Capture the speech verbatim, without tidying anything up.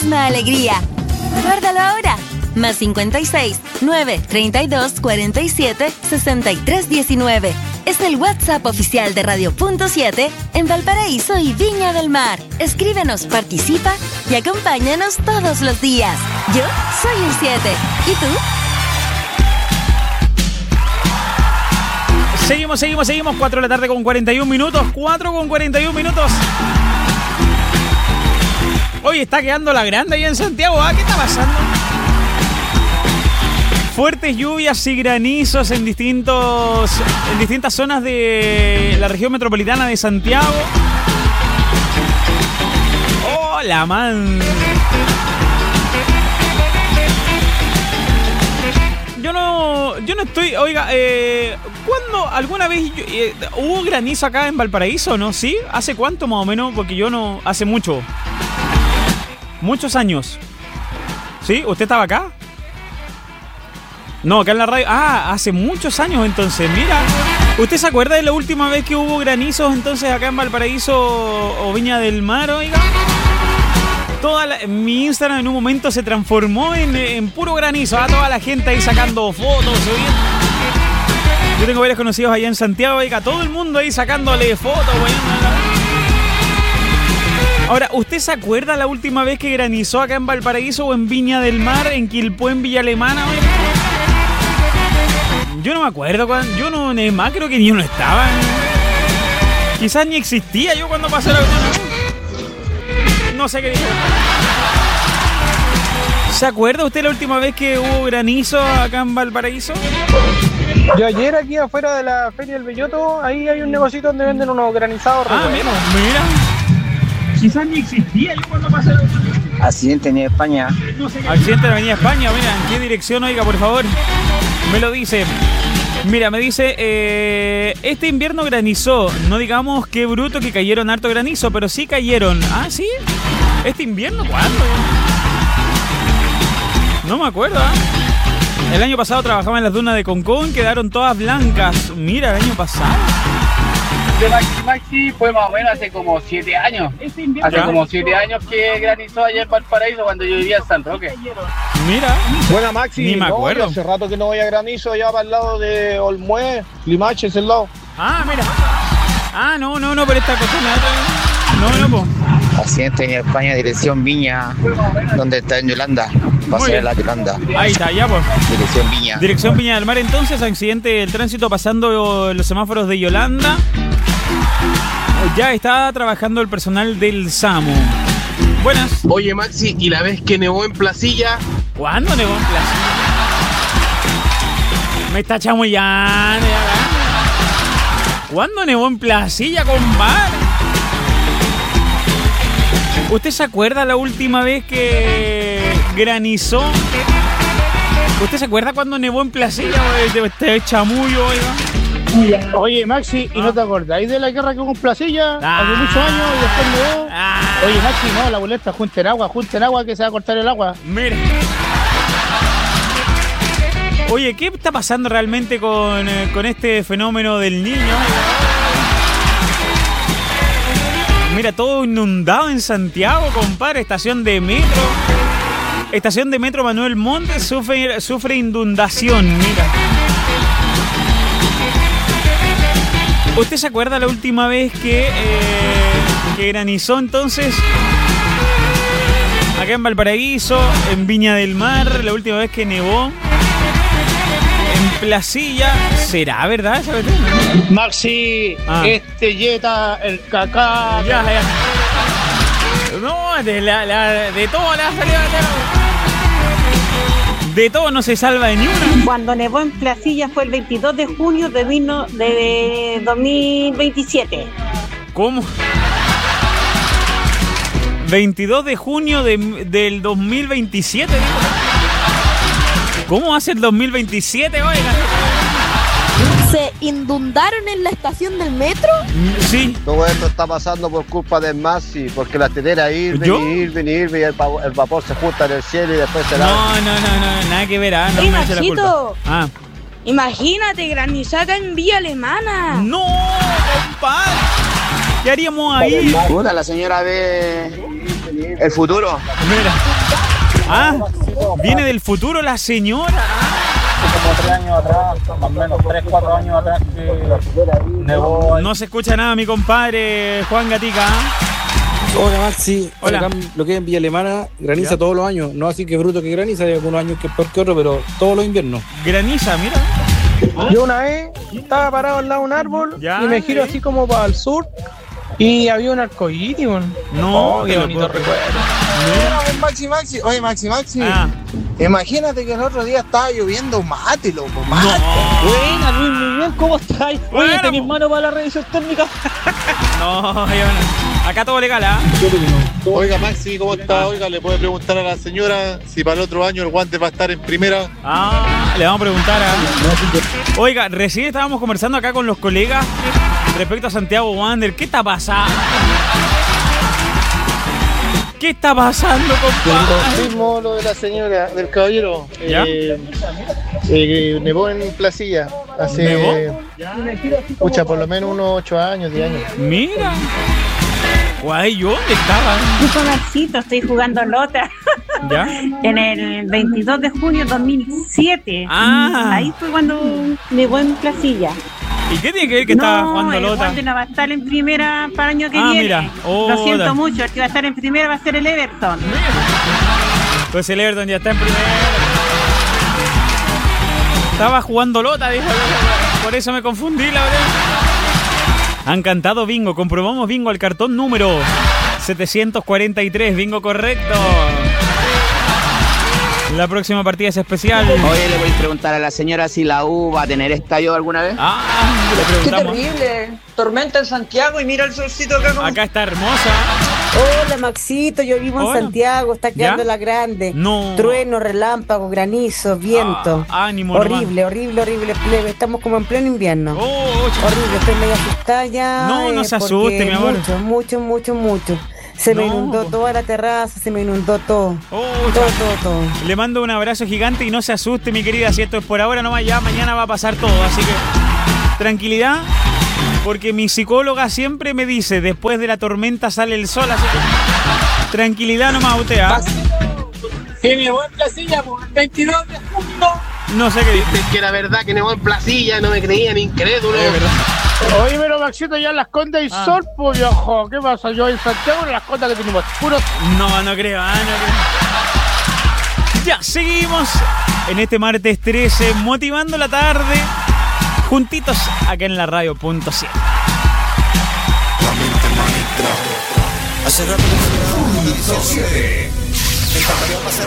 misma alegría. Guárdalo ahora. Más cincuenta y seis, nueve, treinta y dos, cuarenta y siete, sesenta y tres, diecinueve. Es el WhatsApp oficial de Radio Punto siete en Valparaíso y Viña del Mar. Escríbenos, participa y acompáñanos todos los días. Yo soy el siete. ¿Y tú? Seguimos, seguimos, seguimos. cuatro de la tarde con cuarenta y un minutos. cuatro con cuarenta y un minutos. Hoy está quedando la grande ahí en Santiago. ¿Ah? ¿Qué está pasando? Fuertes lluvias y granizos en distintos, en distintas zonas de la región metropolitana de Santiago. ¡Oh, la man! Yo no, yo no estoy... Oiga, eh, ¿cuándo alguna vez eh, hubo granizo acá en Valparaíso, no? ¿Sí? ¿Hace cuánto más o menos? Porque yo no... Hace mucho. Muchos años. ¿Sí? ¿Usted estaba acá? No, acá en la radio. Ah, hace muchos años entonces. Mira, ¿usted se acuerda de la última vez que hubo granizos entonces acá en Valparaíso o Viña del Mar, oiga? Toda la, mi Instagram en un momento se transformó en, en puro granizo. A toda la gente ahí sacando fotos. ¿Sí? Yo tengo varios conocidos allá en Santiago, oiga, todo el mundo ahí sacándole fotos, güey. Ahora, ¿usted se acuerda la última vez que granizó acá en Valparaíso o en Viña del Mar, en Quilpué, en Villa Alemana, oiga? Yo no me acuerdo, yo no, es más, creo que ni uno estaba. Quizás ni existía yo cuando pasé la... No sé qué dijo. ¿Se acuerda usted la última vez que hubo granizo acá en Valparaíso? Yo ayer aquí afuera de la Feria del Belloto, ahí hay un negocito donde venden unos granizados. Ah, mira, mira. Quizás ni existía yo cuando pasé la... Accidente en España. No sé qué... Accidente en la Avenida España, mira, ¿en qué dirección, oiga, por favor? Me lo dice. Mira, me dice, eh, este invierno granizó. No digamos qué bruto que cayeron harto granizo, pero sí cayeron. ¿Ah, sí? ¿Este invierno cuándo? No me acuerdo, ¿eh? El año pasado trabajaba en las dunas de Concón, quedaron todas blancas. Mira, el año pasado. De Maxi Maxi fue más o menos hace como siete años. Hace ¿Ya? como siete años que granizó allá en Valparaíso cuando yo vivía en San Roque. Mira. Buena Maxi. Ni me acuerdo. No, hace rato que no voy a granizo allá para el lado de Olmué, Limache, ese lado. Ah, mira. Ah, no, no, no, pero esta cosa no, no, no, po. Accidente en España, dirección Viña, donde está en Yolanda. Pasé la Yolanda. Ahí está, ya pues. Dirección Viña. Dirección Viña del Mar, entonces, accidente del tránsito pasando los semáforos de Yolanda. Ya está trabajando el personal del SAMU. Buenas. Oye, Maxi, ¿y la vez que nevó en Placilla? ¿Cuándo nevó en Placilla? Me está chamullando. ¿Cuándo nevó en Placilla, compadre? ¿Usted se acuerda la última vez que granizó? ¿Usted se acuerda cuando nevó en Placilla? Este chamullo, oiga. Oye, Maxi, ¿y ah. no te acordáis de la guerra que hubo en Placilla ah. hace muchos años y después nevó? Ah. Oye, Maxi, no, la boleta, junten agua, junten agua que se va a cortar el agua. Mira. Oye, ¿qué está pasando realmente con, eh, con este fenómeno del niño? Mira, todo inundado en Santiago, compadre. Estación de metro. Estación de metro Manuel Montes sufre, sufre inundación, mira. ¿Usted se acuerda la última vez que, eh, que granizó entonces? Acá en Valparaíso, en Viña del Mar, la última vez que nevó. En Placilla, ¿será verdad esa vez? Maxi, ah. este Jetta, el cacá. Ya, ya. No, de, la, la, de todo la salida de De todo no se salva de ni una. Cuando nevó en Placilla fue el veintidós de junio de, vino, de dos mil veintisiete. ¿Cómo? veintidós de junio de, del dos mil veintisiete, digo. ¿Cómo hace el dos mil veintisiete, oiga? ¿Se inundaron en la estación del metro? Sí. Todo esto está pasando por culpa del Maxi, porque la tenera ir, ¿Yo? venir, venir, venir, el, el vapor se junta en el cielo y después se no, la... No, no, no, nada que ver, ah, no Oye, me eche la culpa. Ah. Imagínate, granizada en Villa Alemana. No, compadre. ¿Qué haríamos ahí? Puta, la señora ve El futuro. Mira. Ah, viene del futuro la señora. Como tres años atrás, más o menos tres, cuatro años atrás que nevó. No se escucha nada, mi compadre Juan Gatica. Hola Maxi, Hola. acá lo que es en Villa Alemana graniza ¿Ya? todos los años, no así que bruto que graniza, hay algunos años que es peor que otros, pero todos los inviernos. Graniza, mira. Yo una vez estaba parado al lado de un árbol Ya, y me giro ¿eh? así como para el sur y había un arcoíris, weón. No, Oh, te qué lo bonito puedo recuerdo. Oye, Maxi, Maxi, oye, Maxi, Maxi. Ah. Imagínate que el otro día estaba lloviendo mate, loco, mate. Buena, Luis, muy bien, ¿cómo estáis? Bueno, Oye, ¿tenéis mano para la revisión técnica? No, ya no. Acá todo legal, ¿ah? Oiga, Maxi, ¿cómo está? Oiga, le puede preguntar a la señora si para el otro año el guante va a estar en primera. Ah, le vamos a preguntar a... Oiga, recién estábamos conversando acá con los colegas respecto a Santiago Wander. ¿Qué está pasando? ¿Qué está pasando, compadre? Confirmo lo de la señora, del caballero. ¿Ya? Eh, eh, nevó en Placilla hace... ¿Nevó? Pucha, por lo menos unos ocho años, diez años. Mira. Guay, ¿yo dónde estaba? Yo, Maxito, estoy jugando lota. ¿Ya? En el veintidós de junio de dos mil siete. Ah. Ahí fue cuando me voy en Placilla. ¿Y qué tiene que ver que estaba no, jugando el Lota? Wander no va a estar en primera para el año que Ah, viene. mira. Oh, Lo siento da. mucho, el que va a estar en primera va a ser el Everton. Pues el Everton ya está en primera. Estaba jugando Lota, dijo. Por eso me confundí, la verdad. Han cantado bingo. Comprobamos bingo al cartón número setecientos cuarenta y tres. Bingo correcto. La próxima partida es especial. Oye, ¿le podéis preguntar a la señora si la U va a tener estallido alguna vez? Ah, le Qué preguntamos. terrible. Tormenta en Santiago y mira el solcito acá como... Acá está hermosa. Hola Maxito, yo vivo en Hola. Santiago, está quedando ¿Ya? la grande. No. Trueno, relámpago, granizo, viento. Ah, ánimo horrible, horrible, horrible, plebe. Estamos como en pleno invierno. Oh, horrible, estoy medio asustada ya. No, no eh, se porque asuste, mi amor. Mucho, mucho, mucho, mucho. Se me No, inundó po. toda la terraza, se me inundó todo. Oh, todo, todo, todo. Le mando un abrazo gigante y no se asuste, mi querida. Si esto es por ahora nomás, ya mañana va a pasar todo. Así que tranquilidad, porque mi psicóloga siempre me dice, después de la tormenta sale el sol. Así que tranquilidad nomás usted, ¿ah? Sí, mi buen Placilla, pues, el veintidós de junio. No sé qué dice. Dicen que era verdad que nevó en Placilla, no me creían, incrédulo. Es verdad. Oye, pero Maxito, ya en Las Condes hay Ah. sol, pues viejo. ¿Qué pasa? Yo en Santiago, en Las Condes que tenemos puro. No, no creo, ah, no creo. Ya, seguimos en este martes trece, motivando la tarde, juntitos acá en la radio punto siete. Hace rato que